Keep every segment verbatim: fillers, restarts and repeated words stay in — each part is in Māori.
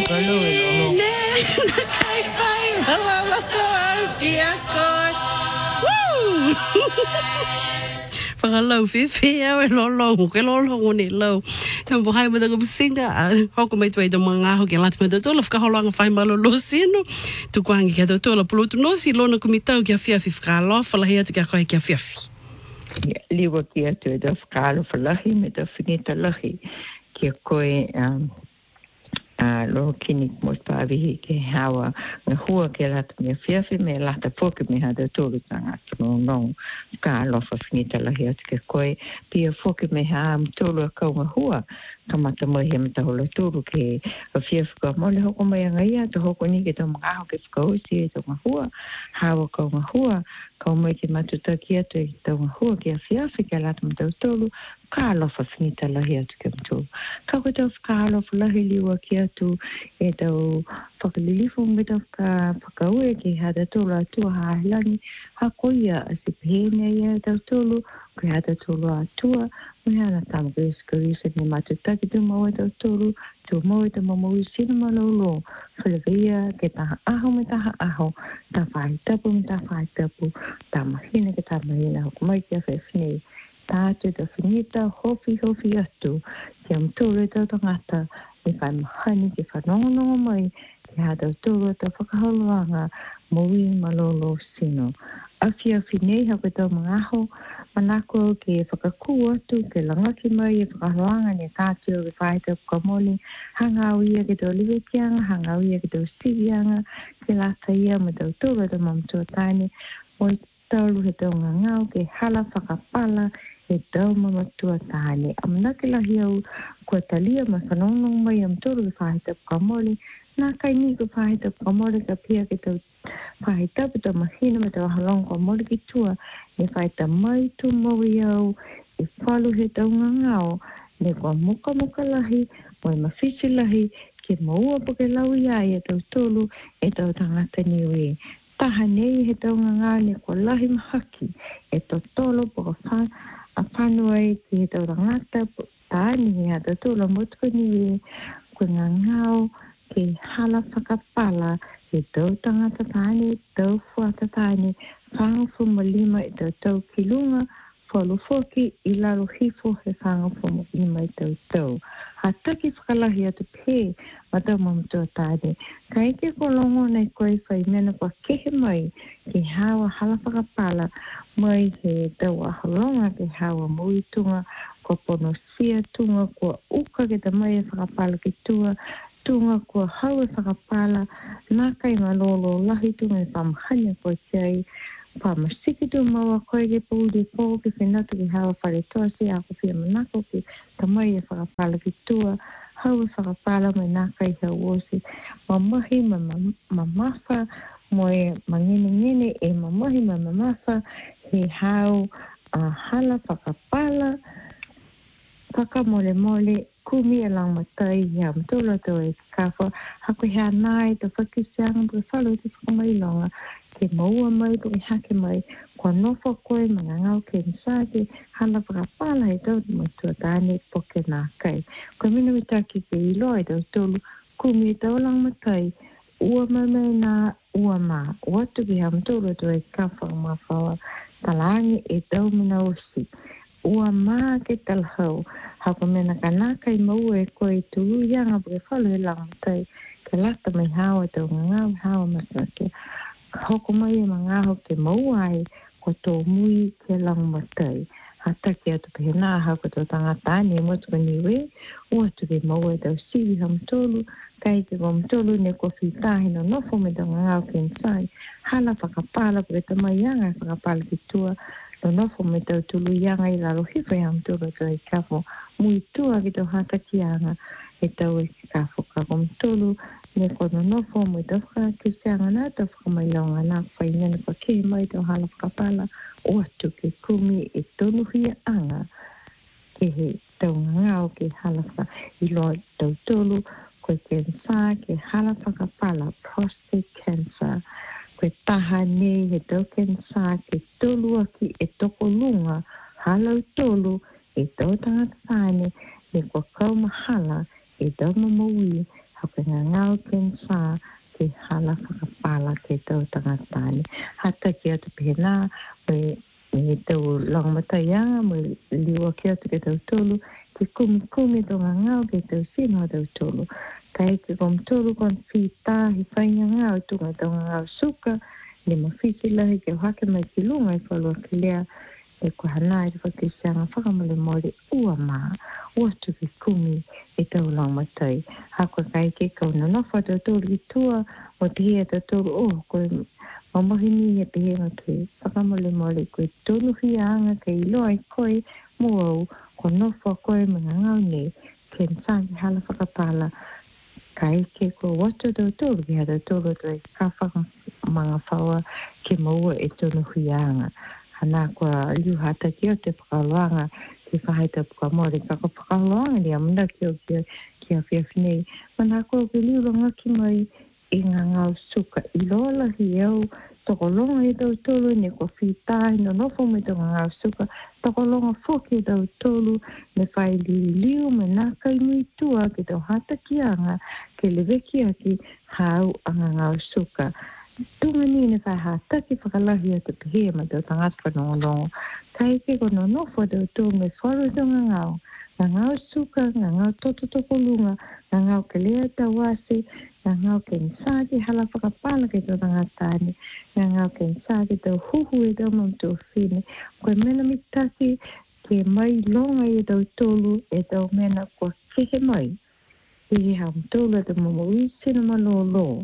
Hello, hello. Ne, na kai whai, wala wata au ki a koe. Woo! Whakalau whiwhi au e lolo, ke lolo ngone lau. Ka mo hai mata ko singa, hoko mai tuai to mga ho ke lati mata tola, whakaholanga whai malolo sino. Tu kuangi kia tola pulutu nosi, lona kumitau kia whiawhi whakalo, whalahi atu kia koe kia whiawhi. Liwa kia tu e da whakalo whalahi, me da whinita lahi, kia koe, um, a lo kini mo pavi ke hawa me hua ke lata me fiafi me lata foki me hada tolu tanga no no ka lo fa finita la hia ke koe pia foki me ha tolu ka me hua kamata mo he mata hola tolu ke fiafi ka mo le hoko me ngai to hoko ni ke to ma ke ko si to ma hua hawa ka ma hua ka mo ke matuta kia to to ma hua ke fiafi ke lata me tolu ka lo fa finita la hia ke to ka ko to ka lo fa la liwa kia tu e tau whakalilifu me tau ka whakaue ki hada tolu atua haelani hakoia a si pehene ia tau tolu ki hada tolu atua me hana tamu ke iskarisa ni matutaki tu maua tau tolu tu maua tau mamaui sina malolo whalawia ke taha aho me taha aho ta whai tapu me ta whai tapu ta mahina ke ta mahina hukumai kia whewhine ta atu ta whinita hofi hofi atu ki am tolu tau tangata e whai mahani ke whanongonongo mai ke hada tōrua ta whakahaluanga mui malolo sino. Awhi awhi nei hako tau mga aho, manako ke whakakua atu ke langaki mai e whakahaluanga ne tātua ke whaita pukamoli, hanga au ia ke tau liwekianga, hanga au ia ke tau sivianga, ke lata ia me tau tōrua ta mamtua taini, mo taulu he tau ngangau ke hala whakapala e tau mamatua taini. Amanake lahi au kua talia ma whanonong mai am tōru ke whahita pukamoli, nā kai ni ko whahita pukamoli ka pia ke tau whahita puta mahina me tau halong pukamoli ki tua, ne whahita mai tu maui au, e whalu he tau ngangao, ne kua muka muka lahi, mo e mawhisi lahi, ke maua po ke lau ia e tau tōlu, e tau tangata niwe. Taha nei he tau ngangao ne kua lahi mahaki, e tau tolo po ka wha, a whanua e ki he tau tangata, tāni he hata tūla motuka niwe, kua ngā ngāo ke hala whakapala e tau tangata tāni, tau fuata tāni, whangafu malima e tau tau kilunga, whalu foki i lalo hifo he whangafu malima e tau tau. Ha taki whakalahi atu pē, ma tau mamutua tāni. Ka eke ko longo nei koe whai mena kua kehe mai, ke hawa hala whakapala, mai he tau ahalonga ke hawa muitunga, kua pono sia tunga kua uka ke ta mai e whakapala ki tua, tunga kua hau e whakapala, nā kai malolo lahi tunga e whamahania kua kiai, whamasiki tu maua koe ke pūri pō ke whenatu ki hawa whare toa si a ko whia manako ki ta mai e whakapala ki tua, hau e whakapala mai nā kai hau osi, mamahi ma mamafa, mo e mangene ngene e mamahi ma mamafa, he hau a hala whakapala, Kaka mole mole, kumi e lang matai, ia mtola to e kafa, hako hea nai, to whakisianga, po whalo te whakamailonga, ke maua mai, po ke hake mai, kua nofa koe, mga ngau ke nsake, hala whakapala e tau, matua tāne, po ke nā kai. Kua mina mi taki ke ilo e tau tolu, kumi e tau lang matai, ua mai mai nā ua mā, watu ki hea mtola to e kafa, ma whawa, talangi e tau mina osi. Ua mā ke talhau, hako mena ka nākai maua e koe tulu ianga po ke whalu e langatai, ke lata mai hawa tau ngāo hawa masake. Hoko mai e mangaho ke maua ai, ko tō mui ke langatai. Hataki atu pe nā hako tō tangatani e motuka niwe, ua tu ke maua e tau siwi ham tolu, kai te kom tolu ne ko whitahi no nofo me tau ngāo ke nsai, hala whakapala po ke tamai ianga e whakapala ki tua, no nofo me tau tulu ianga i lalo hipa i ham tulu to e kafo mui tua ki tau hata kianga e tau e kafo ka kom tulu ne ko no nofo me tau whaka kisianga nā tau whakamailonga nā whai nene kwa ke mai tau hala whakapala o atu ke kumi e tonu hia anga ke he tau ngāo ke hala whaka i loa tau tulu ko ke nsa ke hala whakapala prostate cancer koe taha nei he tau kensa ke tolu aki e toko lunga, halau tolu e tau tangata tāne, ne kua kau mahala e tau mamaui, haka ngā ngau kensa ke hala whakapala ke tau tangatani. Hata ki atu pēnā, me, me tau langmataianga, me liwa ki atu ke tau tolu, ke kumi kumi tau ngā ngau ke tau sino tau tolu. Kai ke kom tolu kon whita hi whainga ngau tunga tau ngā ngau suka, ni ma whiti lahi ke hake mai ki lunga i whalua ki lea, e ko hana i whakisianga whakamale mori ua maa, ua tu ki kumi e tau langmatai. Hako kai ke kauna nofa tau tolu ki tua, mo te hea tau tolu, oh, koe mamahini e te hea ke whakamale mori, koe tonu hia anga ke iloa i koe, mo au, ko nofa koe mga ngau ne, ke nsangi hala whakapala, kai ke ko watu tau tolu ki hea tau tolu tau e ka whaka mga whaua ke maua e tonu hia anga. Hana kua liu hata ki o te whakaloanga ki whahaita pukamore. Ka ko whakaloanga ni amuna ki o ki, ki a whiawhinei. Mana kua ki liu longa ki mai i ngā ngau suka. I lola hi au tokolonga i tau tolu ne ko whitahi no nofo me tau ngau suka. Tokolonga whoki i tau tolu ne whai liu liu me nā kainui tua ki tau hata ki anga ke leweki aki hau a ngā ngau suka. Tunga ni ne whai hata ki whakalahi o te pihea ma tau tangata whanongonongo. Kai ke kono nofo tau tō me wharu tau ngā ngau. Ngā ngau suka, ngā ngau toto toko lunga, ngā ngau ke lea tau wase, ngā ngau ke nsāti hala whakapala ke tau tangatani, ngā ngau ke nsāti tau huhu e tau mam tau whine. Koe mena mitaki ke mai longa i tau tolu e tau mena kua kehe mai. Kehe ham tolu e tau mamo isina malolo.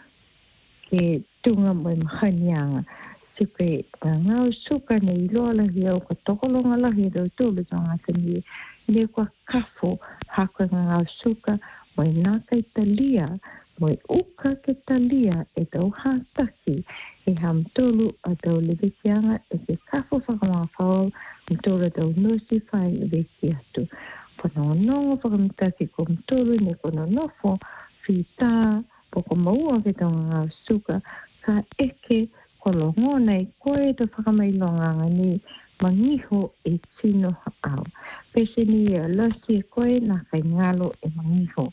Ke tunga mai mahanianga. Sipe ngā ngau suka ne i loa lahi au ka tokolonga lahi tau tolu tau ngatani le kua kafo haka ngā ngau suka mai naka i talia, mai uka ke talia e tau hātaki e ham tolu a tau lewekianga e ke kafo whakamawhau am tolu a tau nusi whai leweki atu. Whanongonongo whakamitaki ko am tolu ne kono nofo whita poko maua ke tau ngā suka ka eke kolongona i koe te whakamailonganga ni mangiho e tino au. Pese ni e lasi e koe nā kai ngalo e mangiho.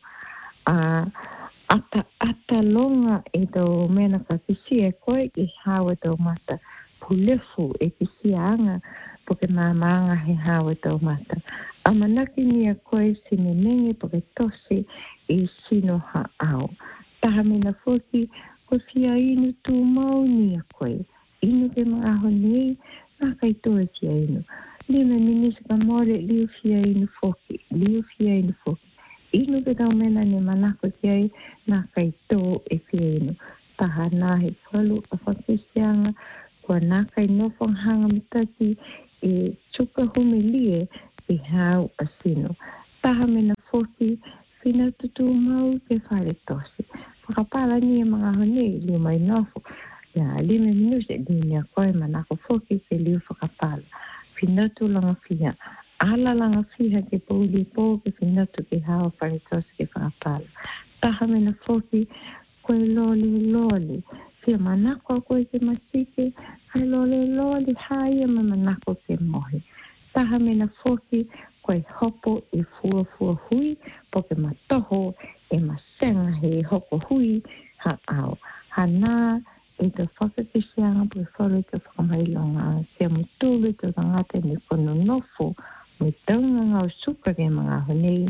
Uh, ata ata longa e tau mena ka kisi e koe ki hawa tau mata. Pulefu e kisi anga poke mamanga he hawa tau mata. A manaki ni e koe sine nenge poke tose e sino ha au. Taha mena foki ko fia inu tu mau ni a koe. Inu ke mga honi nā kai toe fia inu. Lima minisi ka more liu fia inu foki. Liu fia inu foki. Inu ke tau mena ni manako ki ai nā kai tō e fia inu. Taha nā he whalu a whakisianga kua nā kai nofong hanga mitaki e tuka humilie e hau a sino. Taha mena foki whina tutu mau ke whare tosi. Whakapala ni e mga hone liu mai nofo. Ya, lima minusi di ni a koe manako foki ke liu whakapala. Whinotu langa whia. Ala langa whiha ke pouli pō ke whinotu ke hawa whare tosi ke whakapala. Taha mena foki koe loli loli. Whia manako a koe ke masike. Hai loli loli haia ma manako ke mohi. Taha mena foki koe hopo i fua fua hui. Poke matoho e masenga he hoko hui ha au. Hana e te whakakisianga po wharu te whakamailonga. Kia mutulu te tangata ni kono nofo me taunga ngau suka ke mga honei.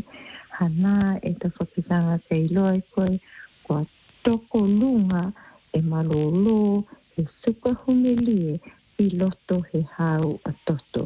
Hana e te whakisanga ke iloa i koe kua toko lunga e malolo e suka humelie i loto he hau a toto.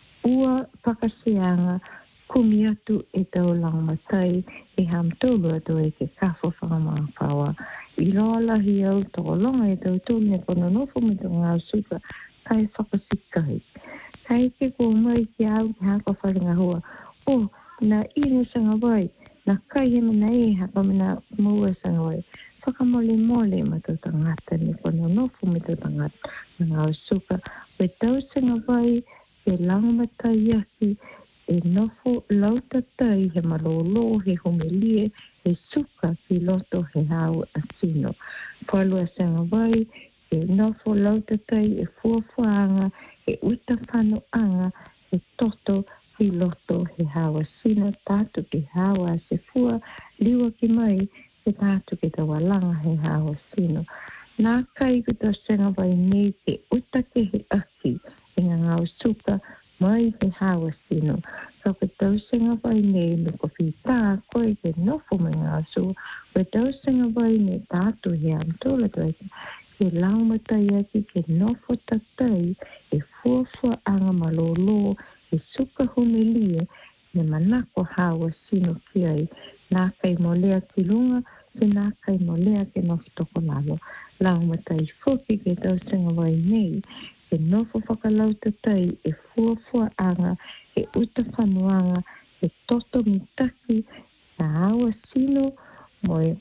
Ua whakasianga kumi atu e tau langmatai e ham tolu atu e ke kafo whakamawhawa. I loa lahi au toko longa e tau tolu ne kono nofo me tau ngā suka kai whakasikahi. Kai ke ko mai ki au ki hako wharinga hua. O, na ine sanga wai, na kai he mena e hako mena mua sanga wai. Whakamole mole ma tau tangata ne kono nofo me tau tangata ngā suka. We tau sanga wai e langmatai aki e nofo lautatai he malolo he homelie he suka ki loto he hau asino. Palua sanga wai e nofo lautatai e fuafuanga e uta whanu anga e toto ki loto he hau asino tatu ki hau a se fua liwa ki mai ke tātu ke tawa langa he hawa sino. Nā kai ku tō senga vai nei ke utake he aki i ngā ngau suka mai he hawa sino. Ka ku tō senga vai nei me ko whita koe ke nofo me ngā su. Ko tō senga vai nei tātu he amtola toi ke laumatai aki ke nofo tatai e fuafua anga malolo e suka humilie ne manako hawa sino ki ai. Nā kai molea ki lunga se nā kai molea ke nofo toko lalo. Lau matai foki ke tau senga wai nei, e nofo whakalau tatai, e fuafua anga, e uta whanuanga, e toto mitaki, na hawa sino, mo e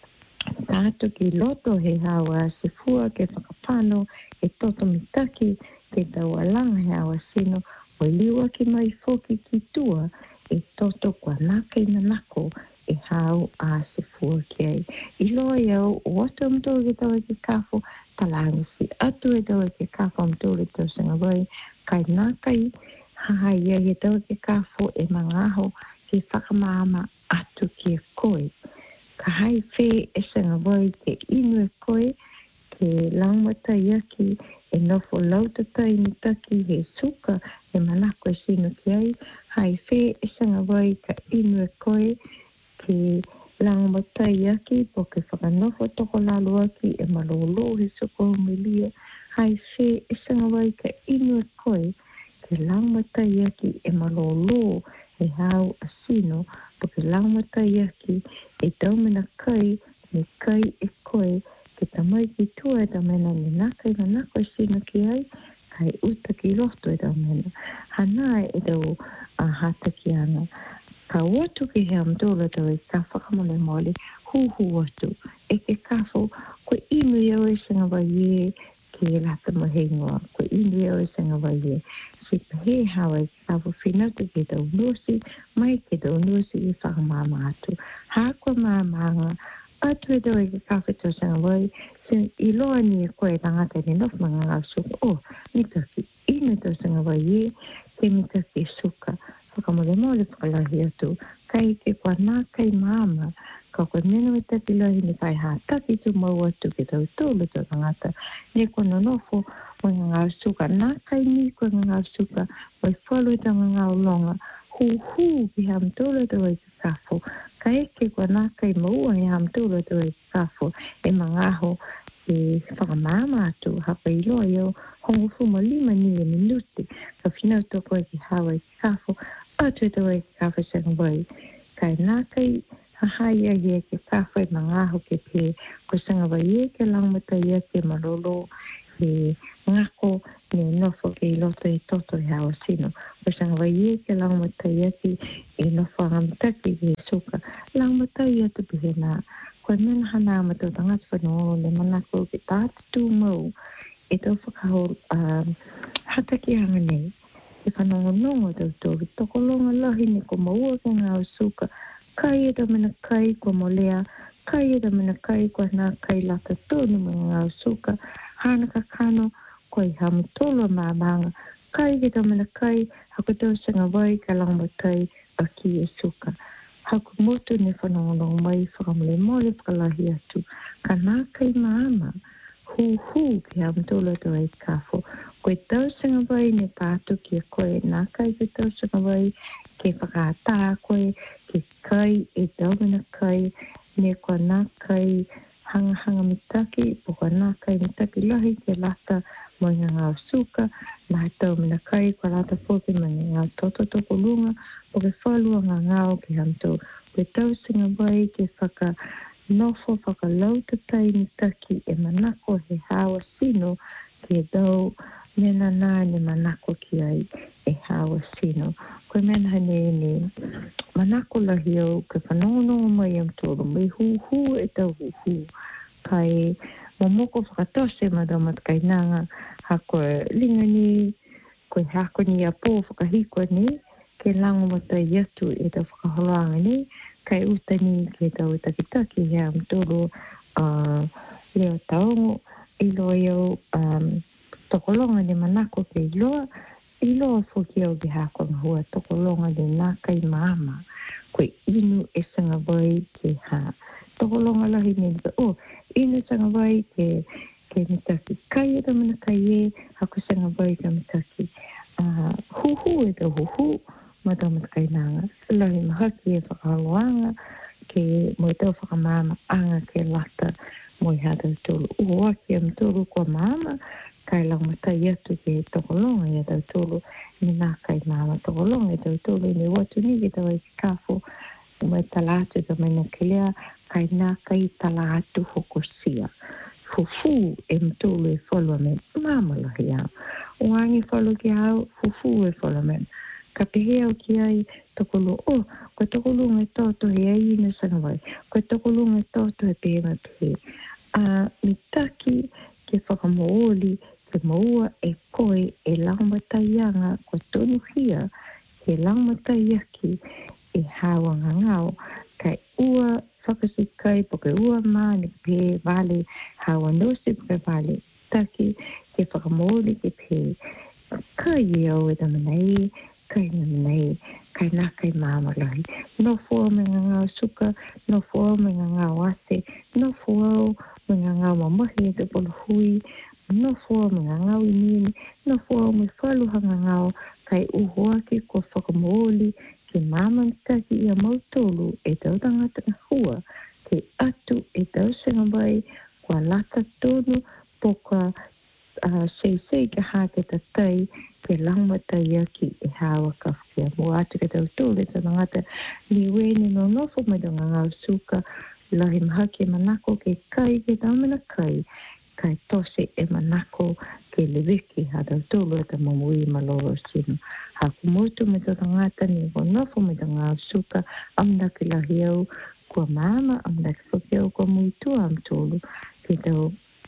tātu ki loto he hawa se fua ke whakapano, e toto mitaki, ke tau alanga he hawa sino, mo liwa ki mai foki ki tua, e toto kwa nake na nako, e hau a se fua ki ai. I loa iau, o atu amtore ke tau e ke kafo, talangi si atu e tau e ke kafo amtore tau senga wai, kai nākai haha ia ke tau e ke kafo e mangaho ke whakamama atu ki e koe. Ka hai whē e senga wai ke inu e koe, ke laumata iaki e nofo lautatai ni taki he suka e manako e sino ki ai, hai whē e senga wai ka inu e koe, ke langmatai aki po ke whakanofo toko lalo aki e malolo he soko humilia. Hai whē e sanga wai ka inu e koe ke langmatai aki e malolo e hau asino po ke langmatai aki e taumena kai me kai e koe ke tamai ki tua e taumena ni nakai na nako e sino ki ai kai uta ki roto e taumena. Hanai e tau a hata ki ana. Ka watu ki he amtola tau e ka whakamole mole, huhu watu. E ke kafo, ko inu iau e senga wai e ke lata mahengoa. Ko inu iau e senga wai e. Si he hawa e ke kafo whinatu ke tau nusi, mai ke tau nusi i whakamama atu. Hākua māmanga, atu e tau e ke kafo tau senga wai, se i loa ni e koe tangata ni nof mga ngā suka. Oh, nika ki inu tau senga wai e, ke mika ki suka. Whakamole mole whakalahi atu, kai ke kwa nā kai māma, ka koe mena me taki lahi ni kai hā taki tu mau atu ke tau tōlu tau tangata, ne koe nonofo mo ngā suka, nā kai ni koe ngā suka, mai whalu i tanga ngā longa, hu hu ki ham tōlu tau e ki kafo, ka eke koe nā kai maua i ham tōlu tau e ki kafo, e mangaho e whakamama atu, hapa i loa iau, hongo fuma lima ni e minuti, ka whinau toko e ki hawa i ki kafo, atu e tau e ki kawha sanga wai. Kai nā kai hahai a ie ke kawha e mangaho ke pē, ko sanga wai e ke langmata ia ke marolo, e ngako ne nofo ke i loto e toto e hawa sino. Ko sanga wai e ke langmata ia ke e nofo angamitaki ke suka. Langmata ia tu pihe nā. Ko mena hana amata tangata whanoo le manako ke tātu tū mau, e tau whakaho um, hataki hanga nei. E whanongonongo tau tōru, toko longa lahi ni ko maua ke ngā usuka, kai e mena kai ko molea, kai e mena kai ko nā kai lata tōnu me ngā usuka, hana ka kano ko i hamu tolo māmanga, kai e mena kai, hako tau sanga wai ka langmatai a ki e suka. Hako motu ne whanongonongo mai, whakamole mole whakalahi atu, ka nā kai māma, hu hu ki hamu tolo tau e kafo, koe tau sanga wai ne tātu ki a koe nā kai ke tau sanga wai ke whakaata koe ke kai e tau mena kai ne koa nā kai hanga hanga mitaki po koa nā kai mitaki lahi ke lata mo ngā ngā suka nā tau mena kai koa lata poke mo ngā toto toko lunga po ke whalua ngā ngāo ke hamtou koe tau sanga wai ke whaka nofo whakalau tatai mitaki e manako he hawa sino ke tau mena nā ne manako ki ai e hawa sino. Koe mena hane ne manako lahi au ke whanongonongo mai am tōru mai hu hu e tau hu hu. Kai momoko whakatose madamat kai nanga ha koe linga ni, koe hako ni a pō whakahikwa ni, ke lango matai atu e tau whakaholoanga ni, kai utani ke tau takitaki hea am tōru uh, leo taongo i loa iau um, tokolonga ni manako ke iloa, iloa fuki au ki hako ngahua, tokolonga ni nā kai māma, koe inu e sanga wai ke ha tokolonga lahi ni o ina sanga vai ke ke mitaki kai e mana kai e haku sanga vai ka mitaki uh, hu hu e to hu hu mata mata kai nanga lahi mahaki e whakaluanga ke mo te whakamama anga ke lata mo i hata tolu ua ki am tolu kua mama kai lang mata iatu ke tokolonga i hata tolu ni nā kai mama tokolonga i hata tolu ni watu ni ki tawa i kafo mai talatu ka mai na kelea kai nā kai talatu hokosia fufu e mtolu e whalua me mama lahi au uangi whalu ki au fufu e whalua me ka pehe au ki ai tokolo o ko tokolo ngai toto he ai ina sanawai ko tokolo ngai toto he pehe mai pehe a mitaki ke whakamooli ke maua e koe e langmataianga ko tonu hia ke langmataiaki e hawa ngangau kai ua whakasikai po ke ua maa ni pehe vale hawa nosi po ke vale taki ke whakamooli ke pehe kai e au e tamanai kai nei kai nā kai māma lahi no fua me ngā ngā suka no fua me ngā ngā wase no fua me ngā ngā mamahi e te polo hui no fua me ngā ngā winini no fua me whaluha ngā ngā kai uhoaki ko whakamooli ke māma mitaki ia mautolu e tau tangata ka hua ke atu e tau senga mai kua lata tonu poka uh, sei sei ka hake tatai ke langmata iaki e hawa kawhia. Mo atu ke tau tōle ta ngata ni weni no nofo mai do ngā suka lahi mahaki e manako ke kai ke taumena kai kai tose e manako ke leweki ha tau tōle ta mamui maloro sinu. Haku motu me tau ngata ni ko nofo mai do ngā suka amna ke lahi au kua mama amna ke whaki au kua muitua am tōlu ke tau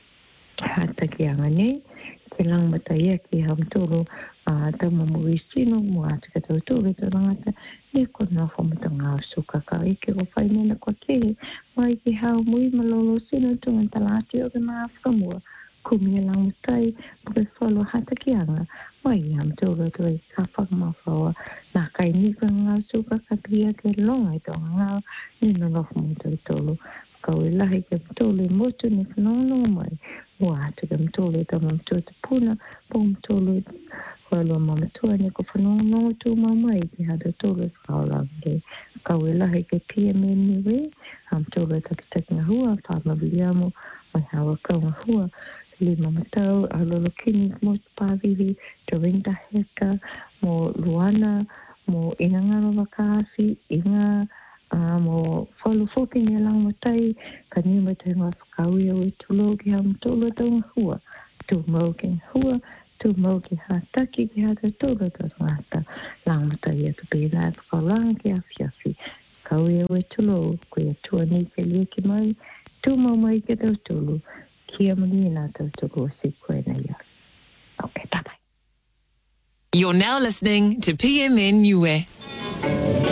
hata ki anga nei ke langmata iaki ham tōlu a tau mamui sino mo atu ka tau tōle tau ngata ne ko nofo mai do ngā suka ka ike ko whainena kua kehe mai ki hao mui malolo sino tungan talati o ke maa whakamua kumia langmatai po ke whalo hata ki anga mai ham tōle tau i ka whakamawhaua nā kai nika ngā suka ka pia ke longa i tō ngā ni no nofo mai tau tōlu kau e lahi ke mtole motu ni whanono mai mo atu ke mtole tau mamtua te puna po mtole Walo mamatua ni ko whanono tū mamai ki hata tōle whaolange. Kau e lahi ke pia me niwe, ham tōle takitaki ngā hua, whamawiliamo, mai hawa kau ngā hua, li mamatau, alolo kini, mo pāwiwi, te rinda heka, mo luana, mo ina ngaro wakāwhi, ina uh, mo whalu whoki ni lang matai, ka nima te ngā whakaui au i tulo ki ham tōle tau ngā hua, tū mau ki ngā hua, tu mau ki hataki ki hata tōra tō ngāta langmata ia tu pēnā e whakalanga ki awhiawhi. Kau ia ue tulo, koe atua ni ke lia ki mai, tu mau mai ke tau tulu, kia mani nā tau tulu o si koe na ia. Okay, bye-bye. You're now listening to P M N Niue.